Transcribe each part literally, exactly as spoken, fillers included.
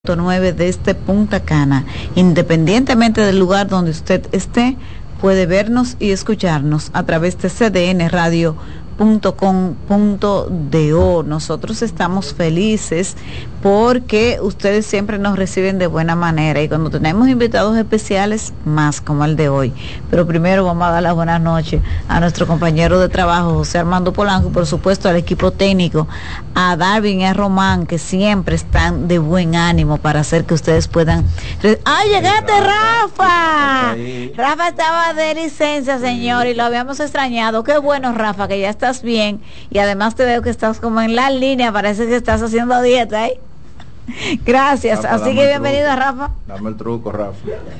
nueve desde Punta Cana. Independientemente del lugar donde usted esté, puede vernos y escucharnos a través de c d n radio punto com punto do. Nosotros estamos felices porque ustedes siempre nos reciben de buena manera y cuando tenemos invitados especiales, más como el de hoy. Pero primero vamos a dar las buenas noches a nuestro compañero de trabajo, José Armando Polanco, y por supuesto al equipo técnico, a Darwin y a Román, que siempre están de buen ánimo para hacer que ustedes puedan... ¡Ay, llegaste, Rafa! Rafa estaba de licencia, señor, y lo habíamos extrañado. Qué bueno, Rafa, que ya estás bien, y además te veo que estás como en la línea, parece que estás haciendo dieta, ¿eh? Gracias, Rafa, así que bienvenido, Rafa. Dame el truco, Rafa.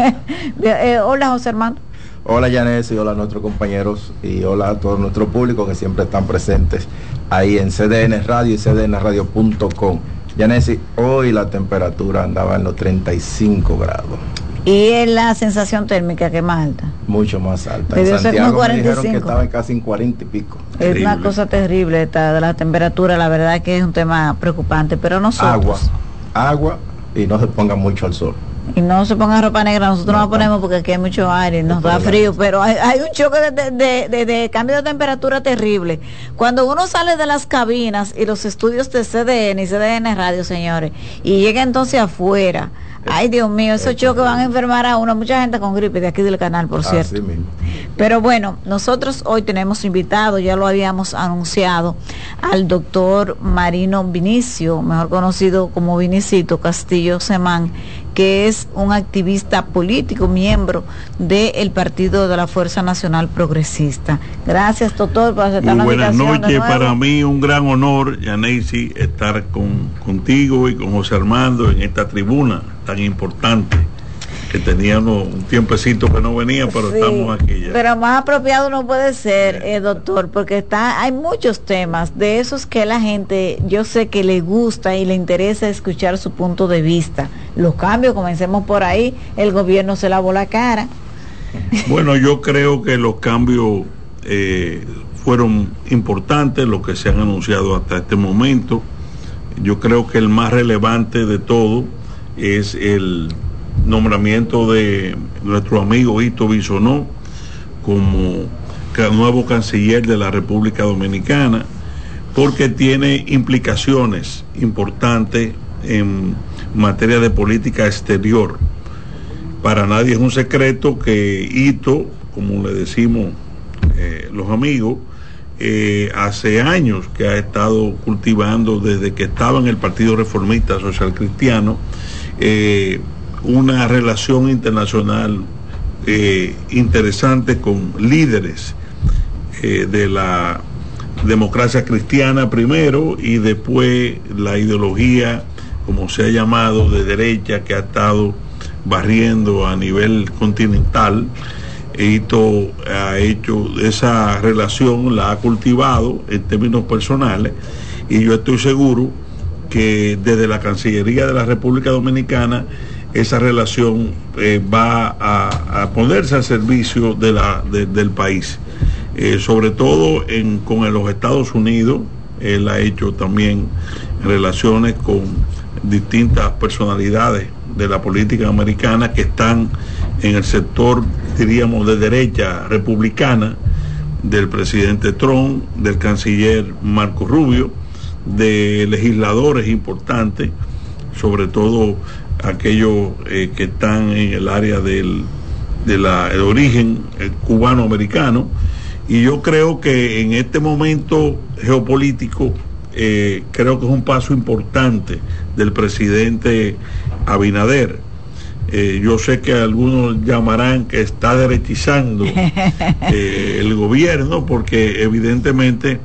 eh, hola, José Armando. Hola, Yanesi, hola a nuestros compañeros y hola a todo nuestro público que siempre están presentes ahí en C D N Radio y c d n radio punto com. Yanesi, hoy la temperatura andaba en los treinta y cinco grados. ¿Y en la sensación térmica qué más alta? Mucho más alta. Debió en Santiago ser como cuarenta y cinco. Me dijeron que estaba en casi en cuarenta y pico. Es terrible. Una cosa terrible esta de la temperatura, la verdad que es un tema preocupante, pero nosotros... Agua, agua y no se ponga mucho al sol. Y no se ponga ropa negra, nosotros no, no la ponemos porque aquí hay mucho aire, nos da frío, pero hay, hay un choque de, de, de, de cambio de temperatura terrible. Cuando uno sale de las cabinas y los estudios de C D N y C D N Radio, señores, y llega entonces afuera, ay, Dios mío, esos choques van a enfermar a uno, mucha gente con gripe de aquí del canal, por cierto. Así mismo. Pero bueno, nosotros hoy tenemos invitado, ya lo habíamos anunciado, al doctor Marino Vinicio, mejor conocido como Vinicito Castillo Semán, que es un activista político, miembro del Partido de la Fuerza Nacional Progresista. Gracias, doctor, por aceptar la invitación. Buenas noches, para mí un gran honor, Yanesi, estar con, contigo y con José Armando en esta tribuna tan importante, que teníamos un tiempecito que no venía, pero sí, estamos aquí ya. Pero más apropiado no puede ser, eh, doctor, porque está, hay muchos temas de esos que la gente, yo sé que le gusta y le interesa escuchar su punto de vista. Los cambios, comencemos por ahí, el gobierno se lavó la cara. Bueno, yo creo que los cambios eh, fueron importantes, los que se han anunciado hasta este momento. Yo creo que el más relevante de todo es el nombramiento de nuestro amigo Hito Bisonó como nuevo canciller de la República Dominicana, porque tiene implicaciones importantes en materia de política exterior. Para nadie es un secreto que Hito, como le decimos eh, los amigos, eh, hace años que ha estado cultivando, desde que estaba en el Partido Reformista Social Cristiano, eh, una relación internacional eh, interesante con líderes eh, de la democracia cristiana primero y después la ideología, como se ha llamado, de derecha, que ha estado barriendo a nivel continental. Esto ha hecho esa relación, la ha cultivado en términos personales, y yo estoy seguro que desde la Cancillería de la República Dominicana esa relación eh, va a, a ponerse al servicio de la, de, del país, eh, sobre todo en, con los Estados Unidos. Él ha hecho también relaciones con distintas personalidades de la política americana que están en el sector, diríamos, de derecha republicana, del presidente Trump, del canciller Marco Rubio, de legisladores importantes, sobre todo aquellos eh, que están en el área del de la, el origen el cubano-americano. Y yo creo que en este momento geopolítico eh, creo que es un paso importante del presidente Abinader. Eh, yo sé que algunos llamarán que está derechizando eh, el gobierno, porque evidentemente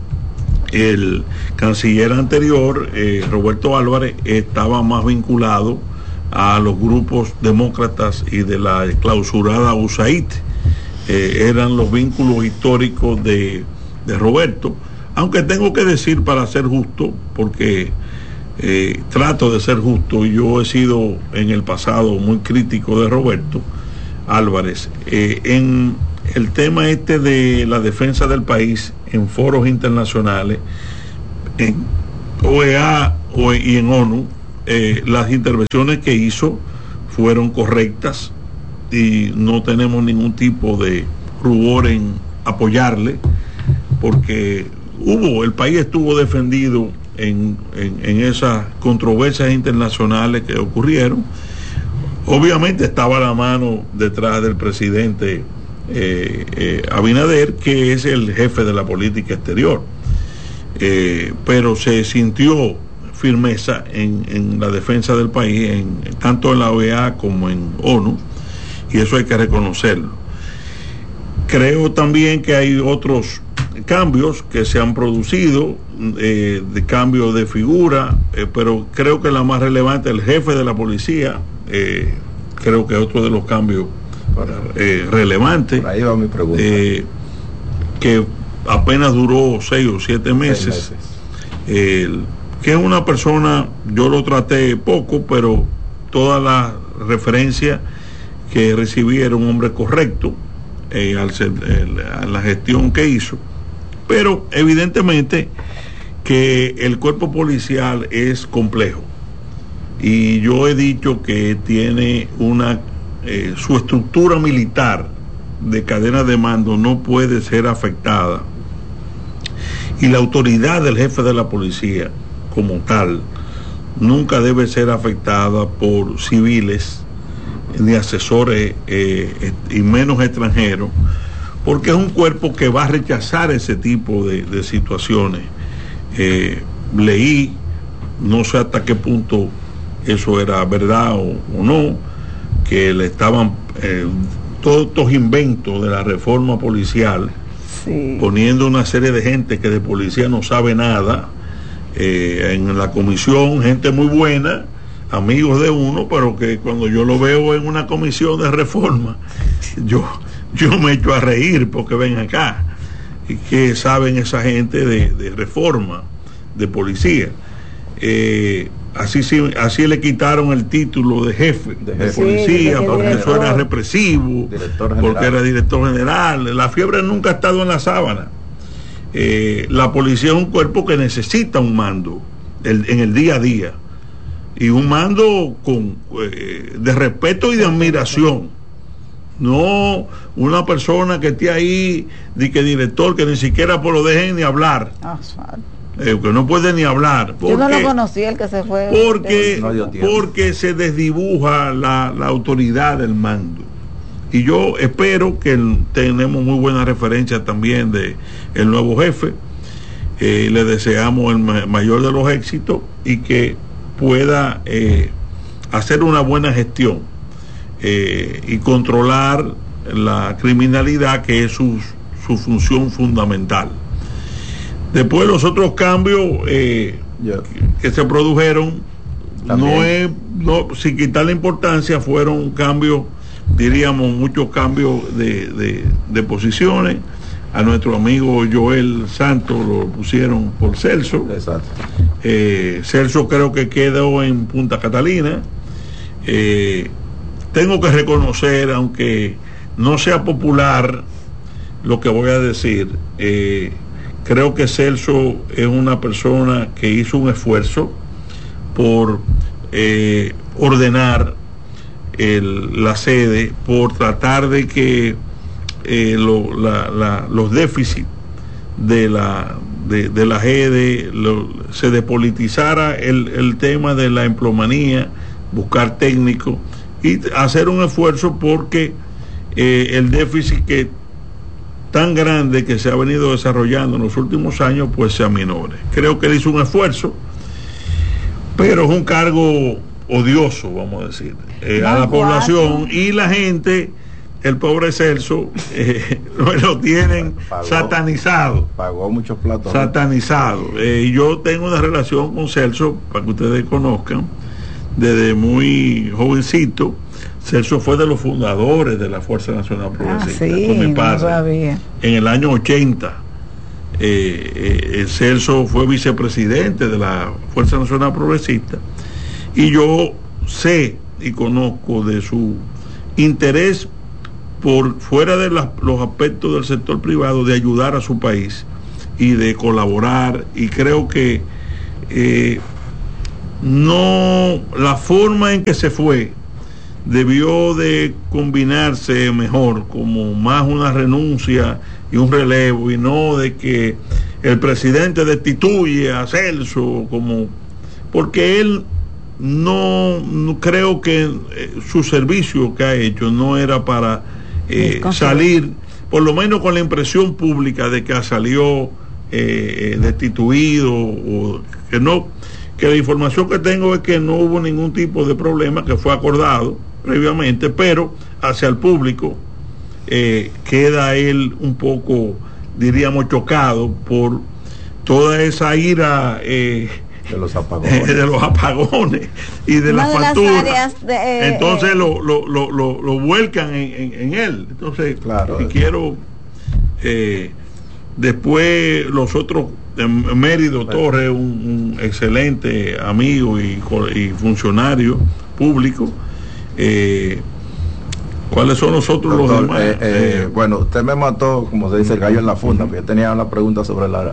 el canciller anterior, eh, Roberto Álvarez, estaba más vinculado a los grupos demócratas y de la clausurada U S A I D. Eh, eran los vínculos históricos de, de Roberto, aunque tengo que decir, para ser justo, porque eh, trato de ser justo, y yo he sido en el pasado muy crítico de Roberto Álvarez, eh, en el tema este de la defensa del país en foros internacionales, en O E A y en ONU, eh, las intervenciones que hizo fueron correctas y no tenemos ningún tipo de rubor en apoyarle, porque hubo, el país estuvo defendido en, en, en esas controversias internacionales que ocurrieron. Obviamente estaba la mano detrás del presidente eh, eh, Abinader, que es el jefe de la política exterior, eh, pero se sintió firmeza en, en la defensa del país, en, tanto en la O E A como en ONU, y eso hay que reconocerlo. Creo también que hay otros cambios que se han producido, eh, de cambio de figura, eh, pero creo que la más relevante, el jefe de la policía, eh, creo que es otro de los cambios eh, relevantes. Ahí va mi pregunta. Eh, que apenas duró seis o siete meses, seis meses. Eh, que es una persona, yo lo traté poco, pero toda la referencia que recibí era un hombre correcto, eh, al ser, eh, a la gestión que hizo, pero evidentemente que el cuerpo policial es complejo, y yo he dicho que tiene una eh, su estructura militar de cadena de mando no puede ser afectada, y la autoridad del jefe de la policía como tal nunca debe ser afectada por civiles ni asesores eh, y menos extranjeros, porque es un cuerpo que va a rechazar ese tipo de, de situaciones. Eh, leí, no sé hasta qué punto eso era verdad o, o no, que le estaban eh, todos estos inventos de la reforma policial, sí, poniendo una serie de gente que de policía no sabe nada eh, en la comisión, gente muy buena, amigos de uno, pero que cuando yo lo veo en una comisión de reforma, yo, yo me echo a reír, porque ven acá, que saben esa gente de, de reforma, de policía. Eh, así, así le quitaron el título de jefe de, jefe. de policía, sí, porque eso era represivo, porque era director general. La fiebre nunca ha estado en la sábana. Eh, la policía es un cuerpo que necesita un mando el, en el día a día, y un mando con eh, de respeto y de admiración, no una persona que esté ahí de que director, que ni siquiera por lo dejen ni hablar, eh, que no puede ni hablar, porque, yo no lo conocí, el que se fue porque, no porque se desdibuja la, la autoridad del mando. Y yo espero que el, tenemos muy buena referencia también de el nuevo jefe. Eh, le deseamos el ma- mayor de los éxitos, y que pueda eh, hacer una buena gestión eh, y controlar la criminalidad, que es su, su función fundamental. Después los otros cambios eh, yeah. que, que se produjeron, no es, no, sin quitarle importancia, fueron cambios, diríamos, muchos cambios de, de, de posiciones. A nuestro amigo Joel Santos lo pusieron por Celso. Exacto. Eh, Celso creo que quedó en Punta Catalina. Eh, tengo que reconocer, aunque no sea popular lo que voy a decir, eh, creo que Celso es una persona que hizo un esfuerzo por eh, ordenar el, la sede, por tratar de que Eh, lo, la, la, los déficits de la de, de la G E D E lo, se despolitizara el, el tema de la empleomanía, buscar técnicos y hacer un esfuerzo porque eh, el déficit que tan grande que se ha venido desarrollando en los últimos años pues se aminore. Creo que él hizo un esfuerzo, pero es un cargo odioso, vamos a decir, eh, a la población, y la gente, el pobre Celso, eh, lo tienen pagó, satanizado. Pagó muchos platos. Satanizado. Eh, y yo tengo una relación con Celso, para que ustedes conozcan, desde muy jovencito. Celso fue de los fundadores de la Fuerza Nacional Progresista, ah, sí, con mi padre, no en el año ochenta. Eh, eh, Celso fue vicepresidente de la Fuerza Nacional Progresista, y yo sé y conozco de su interés por fuera de las, los aspectos del sector privado, de ayudar a su país y de colaborar, y creo que eh, no, la forma en que se fue debió de combinarse mejor, como más una renuncia y un relevo, y no de que el presidente destituye a Celso, como porque él no, no creo que eh, su servicio que ha hecho no era para eh, salir, por lo menos con la impresión pública de que salió eh, destituido, o que no, que la información que tengo es que no hubo ningún tipo de problema, que fue acordado previamente, pero hacia el público eh, queda él un poco, diríamos, chocado por toda esa ira eh, de los apagones, de los apagones y de Una las de facturas. Las de, eh, entonces eh, lo, lo, lo, lo, lo vuelcan en, en, en él. Entonces, claro, y quiero eh, después los otros, eh, Mérido Torres, un, un excelente amigo y, y funcionario público. Eh, ¿Cuáles son los otros? Doctor, los demás? Eh, eh, bueno, usted me mató, como se dice, el gallo en la funda, porque yo tenía una pregunta sobre la,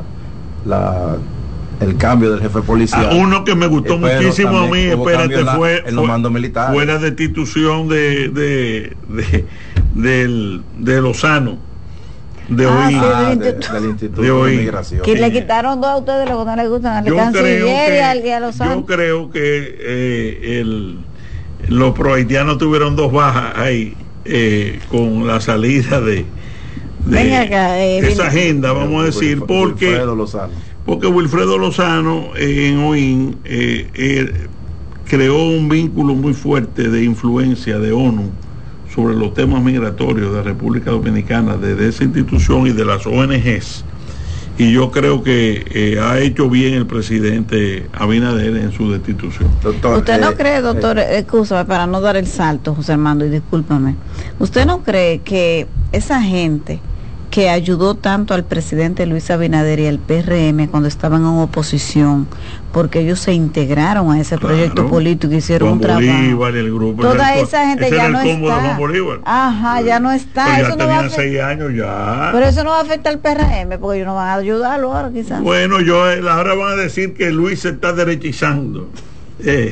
la el cambio del jefe policial. Ah, uno que me gustó eh, muchísimo a mí, espérate, la, fue, en los fue, mandos militares. fue la destitución de, de, de, del, de Lozano, de ah, OIN. Ah, de, del Instituto de, de Migración. Que sí. Le quitaron dos a ustedes, lo que no les gustan al canciller y a Lozano. Yo creo que eh, el los prohaitianos tuvieron dos bajas ahí eh, con la salida de, de acá, eh, esa viene. agenda, vamos a decir, porque Wilfredo Lozano, porque Wilfredo Lozano eh, en OIN eh, eh, creó un vínculo muy fuerte de influencia de ONU sobre los temas migratorios de República Dominicana, desde esa institución y de las O N Ges. Y yo creo que eh, ha hecho bien el presidente Abinader en su destitución. Doctor, ¿usted no eh, cree, doctor, eh, excusa para no dar el salto, José Armando, y discúlpame, ¿usted no cree que esa gente que ayudó tanto al presidente Luis Abinader y al P R M cuando estaban en oposición, porque ellos se integraron a ese proyecto claro, político y hicieron Juan un trabajo? Bolívar, el grupo, toda el, esa gente ya no está. Ajá, ya no está. Pero eso ya no tenían seis años ya. Pero eso no va a afectar al P R M, porque ellos no van a ayudarlo ahora quizás. Bueno, yo ahora van a decir que Luis se está derechizando. Eh,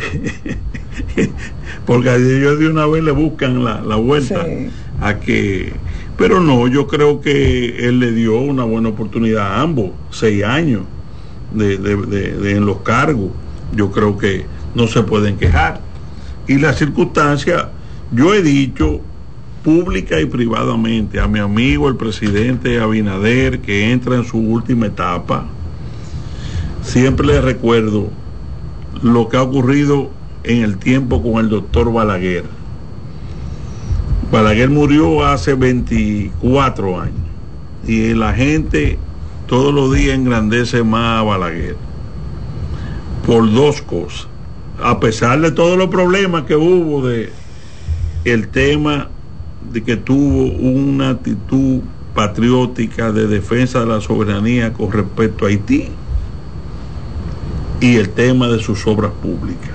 porque ellos de una vez le buscan la, la vuelta sí. a que... Pero no, yo creo que él le dio una buena oportunidad a ambos, seis años de, de, de, de en los cargos. Yo creo que no se pueden quejar. Y las circunstancias, yo he dicho pública y privadamente a mi amigo el presidente Abinader, que entra en su última etapa, siempre le recuerdo lo que ha ocurrido en el tiempo con el doctor Balaguer. Balaguer murió hace veinticuatro años y la gente todos los días engrandece más a Balaguer por dos cosas, a pesar de todos los problemas que hubo, de el tema de que tuvo una actitud patriótica de defensa de la soberanía con respecto a Haití y el tema de sus obras públicas.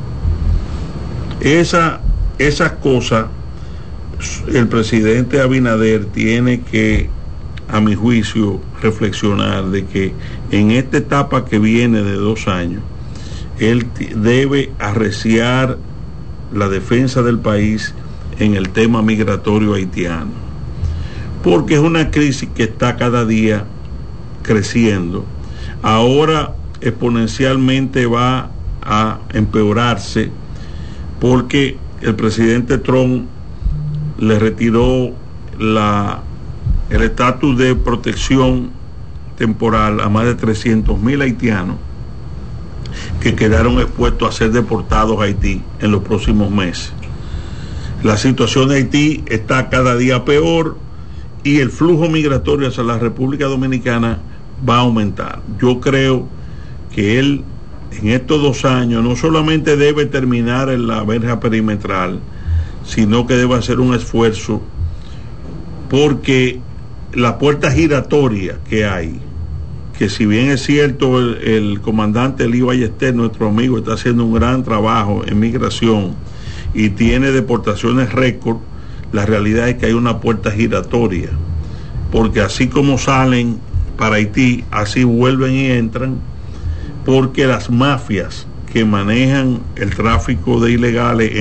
Esa, esas cosas el presidente Abinader tiene que, a mi juicio, reflexionar de que en esta etapa que viene de dos años, él debe arreciar la defensa del país en el tema migratorio haitiano, porque es una crisis que está cada día creciendo. Ahora exponencialmente va a empeorarse porque el presidente Trump le retiró la, el estatus de protección temporal a más de trescientos mil haitianos que quedaron expuestos a ser deportados a Haití en los próximos meses. La situación de Haití está cada día peor y el flujo migratorio hacia la República Dominicana va a aumentar. Yo creo que él en estos dos años no solamente debe terminar en la verja perimetral, sino que debe hacer un esfuerzo, porque la puerta giratoria que hay, que si bien es cierto el, el comandante Eli Ballester, nuestro amigo, está haciendo un gran trabajo en migración y tiene deportaciones récord, la realidad es que hay una puerta giratoria, porque así como salen para Haití, así vuelven y entran, porque las mafias que manejan el tráfico de ilegales